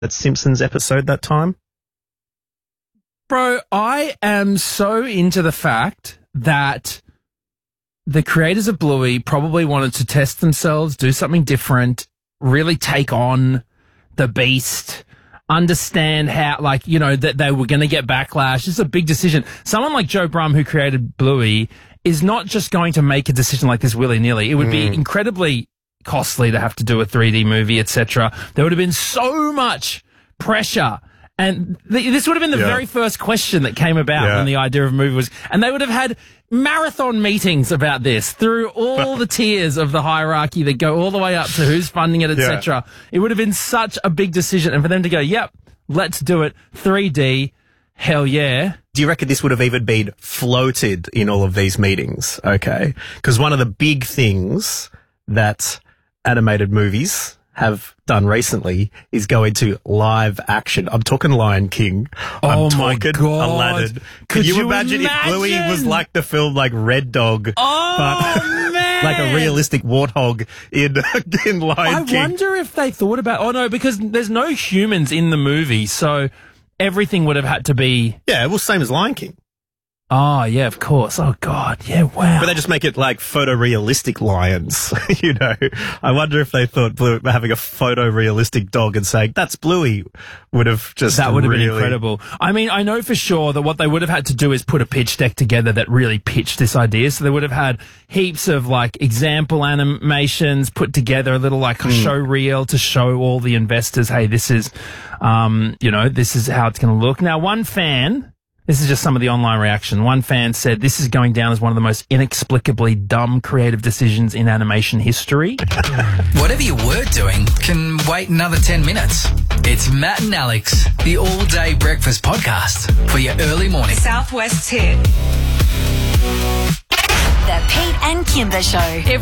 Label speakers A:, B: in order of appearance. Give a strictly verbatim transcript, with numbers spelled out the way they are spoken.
A: that Simpsons episode that time?
B: Bro, I am so into the fact that the creators of Bluey probably wanted to test themselves, do something different, really take on the beast, understand how, like, you know, that they were going to get backlash. It's a big decision. Someone like Joe Brumm, who created Bluey, is not just going to make a decision like this willy-nilly. It would mm. be incredibly costly to have to do a three D movie, et cetera. There would have been so much pressure. And th- this would have been the yeah. very first question that came about yeah. when the idea of a movie was, and they would have had marathon meetings about this through all the tiers of the hierarchy that go all the way up to who's funding it, et cetera. Yeah. It would have been such a big decision. And for them to go, yep, let's do it, three D, hell yeah.
A: Do you reckon this would have even been floated in all of these meetings? Okay. Because one of the big things that animated movies have done recently is go into live action. I'm talking Lion King. I'm
B: oh
A: talking
B: my God.
A: Aladdin.
B: Could
A: Can you,
B: you
A: imagine,
B: imagine
A: if Bluey was like the film like Red Dog?
B: Oh,
A: but
B: man.
A: Like a realistic warthog in, in Lion
B: I
A: King.
B: I wonder if they thought about, oh no, because there's no humans in the movie, so everything would have had to be...
A: Yeah, well, same as Lion King.
B: Oh, yeah, of course. Oh, God. Yeah, wow.
A: But they just make it like photorealistic lions, you know. I wonder if they thought Blue, having a photorealistic dog and saying, that's Bluey, would have just
B: That would have
A: really...
B: been incredible. I mean, I know for sure that what they would have had to do is put a pitch deck together that really pitched this idea. So they would have had heaps of, like, example animations put together, a little, like, mm. show reel to show all the investors, hey, this is, um, you know, this is how it's going to look. Now, one fan... This is just some of the online reaction. One fan said, this is going down as one of the most inexplicably dumb creative decisions in animation history.
C: Whatever you were doing can wait another ten minutes. It's Matt and Alex, the all-day breakfast podcast for your early morning.
D: Southwest's hit.
E: The Pete and Kimber Show.